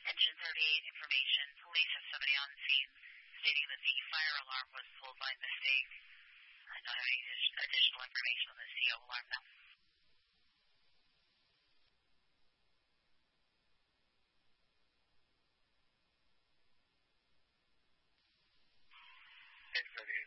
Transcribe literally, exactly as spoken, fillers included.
Engine thirty-eight information. Police have somebody on scene stating that the fire alarm was pulled by mistake. I don't have any additional information on the C O alarm now. ten thirty-eight.